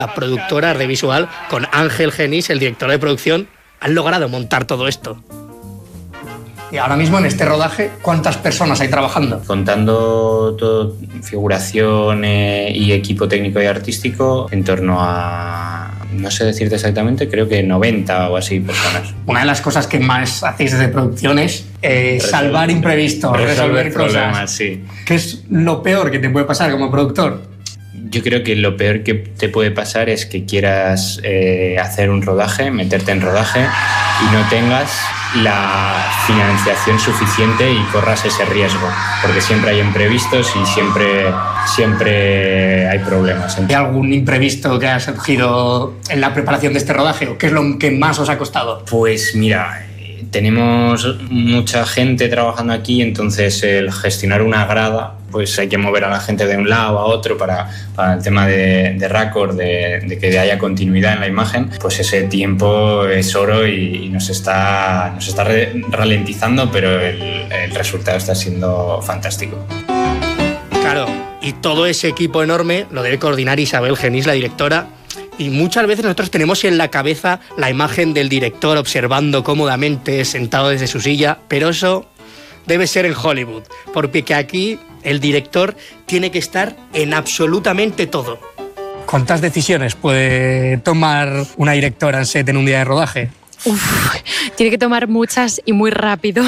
La productora de visual, con Ángel Genís, el director de producción, han logrado montar todo esto. Y ahora mismo en este rodaje, ¿cuántas personas hay trabajando? Contando todo, figuración y equipo técnico y artístico, en torno a, no sé decirte exactamente, creo que 90 o así personas. Una de las cosas que más hacéis desde producción es salvar imprevistos, resolver problemas, cosas. Sí. ¿Qué es lo peor que te puede pasar como productor? Yo creo que lo peor que te puede pasar es que quieras hacer un rodaje, meterte en rodaje y no tengas la financiación suficiente y corras ese riesgo, porque siempre hay imprevistos y siempre hay problemas. ¿Hay algún imprevisto que ha surgido en la preparación de este rodaje o qué es lo que más os ha costado? Pues mira, tenemos mucha gente trabajando aquí, entonces el gestionar una grada, pues hay que mover a la gente de un lado a otro para el tema de récord, de que haya continuidad en la imagen. Pues ese tiempo es oro y nos está ralentizando, pero el resultado está siendo fantástico. Claro, y todo ese equipo enorme lo debe coordinar Isabel Genís, la directora. Y muchas veces nosotros tenemos en la cabeza la imagen del director observando cómodamente, sentado desde su silla, pero eso debe ser en Hollywood, porque aquí el director tiene que estar en absolutamente todo. ¿Cuántas decisiones puede tomar una directora en set en un día de rodaje? Tiene que tomar muchas y muy rápido.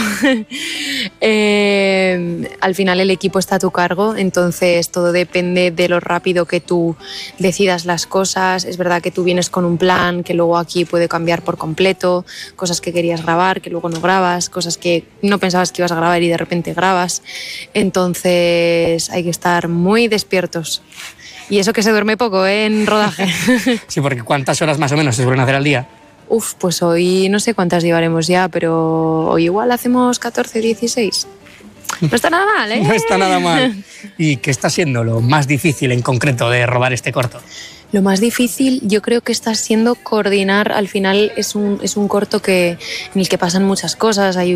Al final el equipo está a tu cargo, entonces todo depende de lo rápido que tú decidas las cosas. Es verdad que tú vienes con un plan que luego aquí puede cambiar por completo, cosas que querías grabar que luego no grabas, cosas que no pensabas que ibas a grabar y de repente grabas. Entonces hay que estar muy despiertos. Y eso que se duerme poco, en rodaje. Sí, porque ¿cuántas horas más o menos se suelen hacer al día? Pues hoy no sé cuántas llevaremos ya, pero hoy igual hacemos 14, 16. No está nada mal, ¿eh? No está nada mal. ¿Y qué está siendo lo más difícil en concreto de robar este corto? Lo más difícil yo creo que está siendo coordinar. Al final es un corto en el que pasan muchas cosas. Hay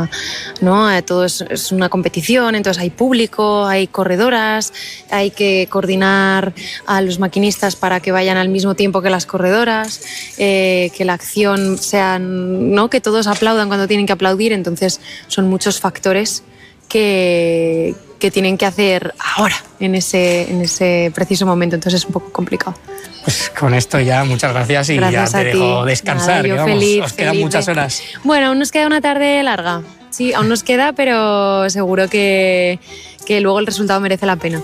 todo es una competición, entonces hay público, hay corredoras, hay que coordinar a los maquinistas para que vayan al mismo tiempo que las corredoras, que la acción sea, que todos aplaudan cuando tienen que aplaudir. Entonces son muchos factores que tienen que hacer ahora, en ese preciso momento, entonces es un poco complicado. Pues con esto ya, muchas gracias y gracias ya te dejo descansar. Nada, os quedan muchas horas. Bueno, aún nos queda una tarde larga, sí, aún nos queda, pero seguro que luego el resultado merece la pena.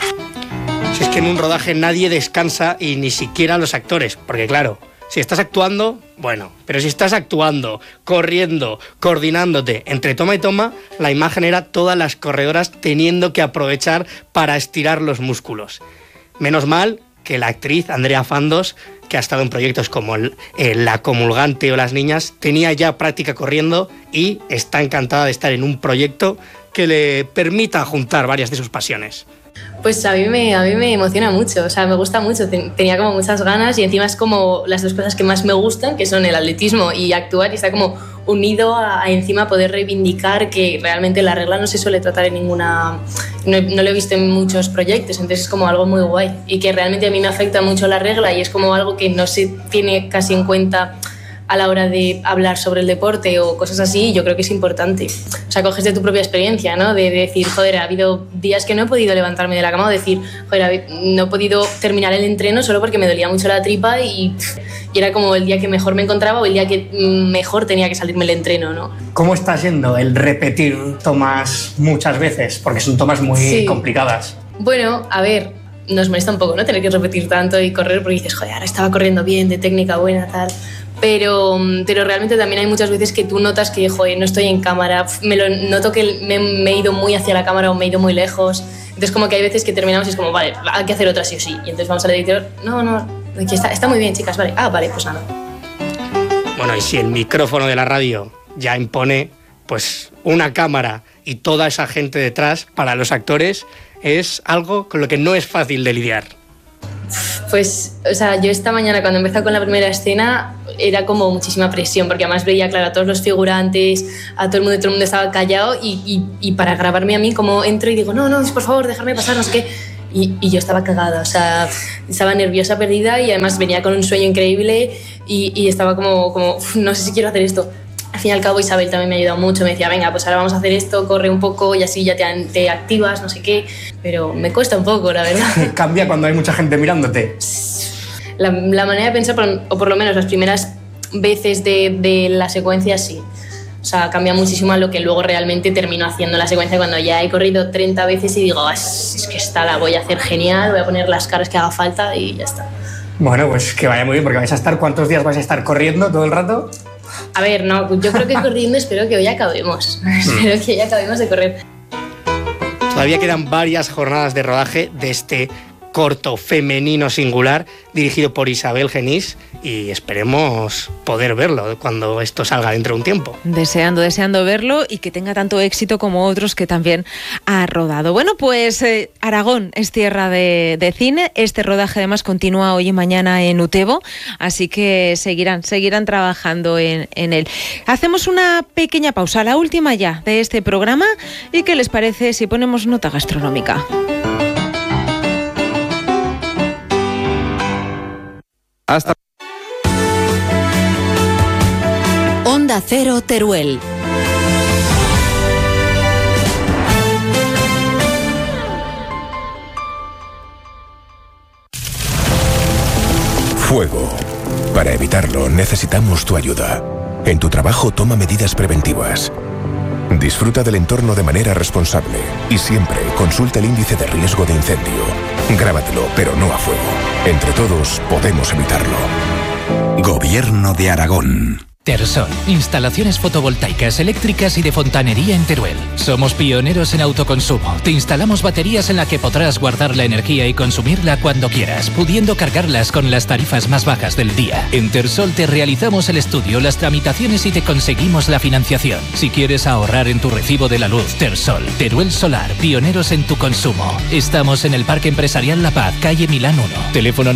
Si es que en un rodaje nadie descansa y ni siquiera los actores, porque claro, si estás actuando, bueno, pero si estás actuando, corriendo, coordinándote entre toma y toma, la imagen era todas las corredoras teniendo que aprovechar para estirar los músculos. Menos mal que la actriz Andrea Fandos, que ha estado en proyectos como La Comulgante o Las Niñas, tenía ya práctica corriendo y está encantada de estar en un proyecto que le permita juntar varias de sus pasiones. Pues a mí me emociona mucho, o sea, me gusta mucho, tenía como muchas ganas y encima es como las dos cosas que más me gustan, que son el atletismo y actuar, y está como unido a encima poder reivindicar que realmente la regla no se suele tratar en ninguna, no lo he visto en muchos proyectos, entonces es como algo muy guay y que realmente a mí me afecta mucho la regla y es como algo que no se tiene casi en cuenta a la hora de hablar sobre el deporte o cosas así. Yo creo que es importante. O sea, coges de tu propia experiencia, ¿no? De decir, joder, ha habido días que no he podido levantarme de la cama, o decir, joder, no he podido terminar el entreno solo porque me dolía mucho la tripa y era como el día que mejor me encontraba o el día que mejor tenía que salirme el entreno, ¿no? ¿Cómo está siendo el repetir tomas muchas veces? Porque son tomas muy complicadas. Bueno, a ver, nos molesta un poco, ¿no? Tener que repetir tanto y correr porque dices, joder, ahora estaba corriendo bien, de técnica buena, tal. Pero realmente también hay muchas veces que tú notas que, joder, no estoy en cámara, noto que me he ido muy hacia la cámara o me he ido muy lejos. Entonces como que hay veces que terminamos y es como, vale, hay que hacer otra sí o sí. Y entonces vamos al editor, no, aquí está muy bien, chicas, vale. Vale, pues nada. Bueno, y si el micrófono de la radio ya impone, pues una cámara y toda esa gente detrás, para los actores, es algo con lo que no es fácil de lidiar. Pues, o sea, yo esta mañana cuando empecé con la primera escena era como muchísima presión, porque además veía, claro, a todos los figurantes, a todo el mundo estaba callado y para grabarme a mí como entro y digo, no, por favor, déjame pasar, no sé qué. y yo estaba cagada, o sea, estaba nerviosa, perdida, y además venía con un sueño increíble y estaba como no sé si quiero hacer esto. Al fin y al cabo Isabel también me ha ayudado mucho, me decía, venga, pues ahora vamos a hacer esto, corre un poco y así ya te activas, no sé qué, pero me cuesta un poco, la verdad. Cambia cuando hay mucha gente mirándote. La manera de pensar, o por lo menos las primeras veces de la secuencia, sí. O sea, cambia muchísimo a lo que luego realmente termino haciendo la secuencia cuando ya he corrido 30 veces y digo, es que esta la voy a hacer genial, voy a poner las caras que haga falta y ya está. Bueno, pues que vaya muy bien, porque vais a estar, ¿cuántos días vais a estar corriendo todo el rato? A ver, no, yo creo que corriendo espero que hoy acabemos. Espero que ya acabemos de correr. Todavía quedan varias jornadas de rodaje de este corto femenino singular dirigido por Isabel Genís y esperemos poder verlo cuando esto salga dentro de un tiempo. Deseando verlo y que tenga tanto éxito como otros que también ha rodado. Bueno, pues Aragón es tierra de cine. Este rodaje además continúa hoy y mañana en Utebo, así que seguirán trabajando en él. Hacemos una pequeña pausa, la última ya de este programa, y ¿qué les parece si ponemos nota gastronómica? Hasta Onda Cero Teruel. Fuego. Para evitarlo necesitamos tu ayuda. En tu trabajo toma medidas preventivas. Disfruta del entorno de manera responsable y siempre consulta el índice de riesgo de incendio. Grábatelo, pero no a fuego. Entre todos podemos evitarlo. Gobierno de Aragón. Tersol, instalaciones fotovoltaicas, eléctricas y de fontanería en Teruel. Somos pioneros en autoconsumo. Te instalamos baterías en las que podrás guardar la energía y consumirla cuando quieras, pudiendo cargarlas con las tarifas más bajas del día. En Tersol te realizamos el estudio, las tramitaciones y te conseguimos la financiación. Si quieres ahorrar en tu recibo de la luz, Tersol, Teruel Solar, pioneros en tu consumo. Estamos en el Parque Empresarial La Paz, calle Milán 1. Teléfono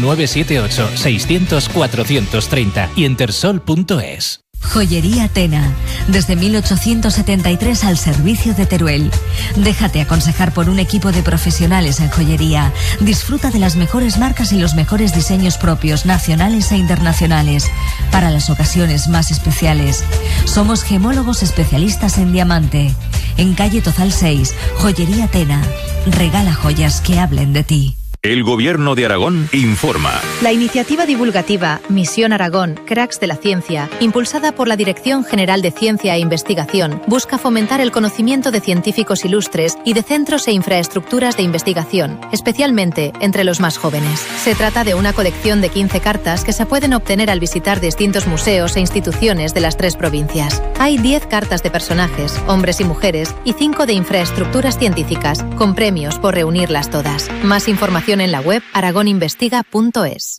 978-600-430 y en tersol.es. Joyería Tena, desde 1873 al servicio de Teruel. Déjate aconsejar por un equipo de profesionales en joyería. Disfruta de las mejores marcas y los mejores diseños propios, nacionales e internacionales, para las ocasiones más especiales. Somos gemólogos especialistas en diamante. En calle Tozal 6, Joyería Tena. Regala joyas que hablen de ti. El Gobierno de Aragón informa. La iniciativa divulgativa Misión Aragón, Cracks de la Ciencia, impulsada por la Dirección General de Ciencia e Investigación, busca fomentar el conocimiento de científicos ilustres y de centros e infraestructuras de investigación, especialmente entre los más jóvenes. Se trata de una colección de 15 cartas que se pueden obtener al visitar distintos museos e instituciones de las 3 provincias. Hay 10 cartas de personajes, hombres y mujeres, y 5 de infraestructuras científicas, con premios por reunirlas todas. Más información en la web aragoninvestiga.es.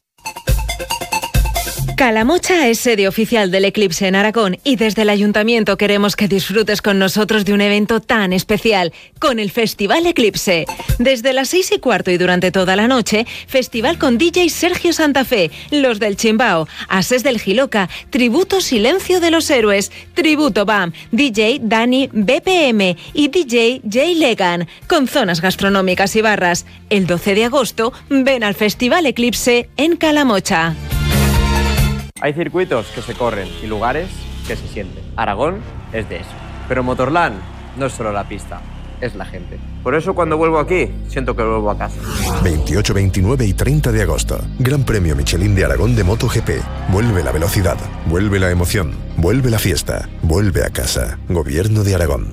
Calamocha es sede oficial del Eclipse en Aragón y desde el Ayuntamiento queremos que disfrutes con nosotros de un evento tan especial, con el Festival Eclipse. Desde las 6:15 y durante toda la noche, festival con DJ Sergio Santa Fe, Los del Chimbao, Ases del Giloca, Tributo Silencio de los Héroes, Tributo BAM, DJ Dani BPM y DJ Jay Legan, con zonas gastronómicas y barras. El 12 de agosto, ven al Festival Eclipse en Calamocha. Hay circuitos que se corren y lugares que se sienten. Aragón es de eso. Pero Motorland no es solo la pista, es la gente. Por eso cuando vuelvo aquí, siento que vuelvo a casa. 28, 29 y 30 de agosto. Gran Premio Michelin de Aragón de MotoGP. Vuelve la velocidad, vuelve la emoción, vuelve la fiesta, vuelve a casa. Gobierno de Aragón.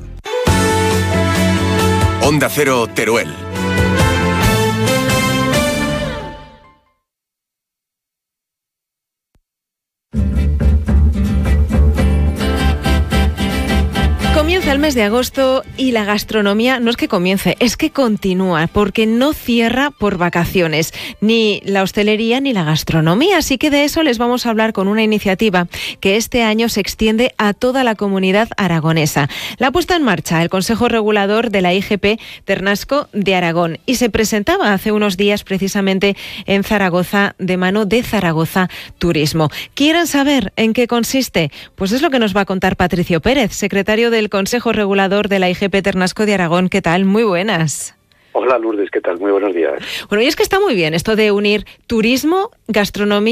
Onda Cero Teruel. Comienza el mes de agosto y la gastronomía no es que comience, es que continúa, porque no cierra por vacaciones, ni la hostelería ni la gastronomía. Así que de eso les vamos a hablar con una iniciativa que este año se extiende a toda la comunidad aragonesa. La ha puesto en marcha el Consejo Regulador de la IGP Ternasco de Aragón y se presentaba hace unos días precisamente en Zaragoza de mano de Zaragoza Turismo. ¿Quieren saber en qué consiste? Pues es lo que nos va a contar Patricio Pérez, secretario del Consejo Regulador de la IGP Ternasco de Aragón. ¿Qué tal? Muy buenas. Hola Lourdes, ¿qué tal? Muy buenos días. Bueno, y es que está muy bien esto de unir turismo, gastronomía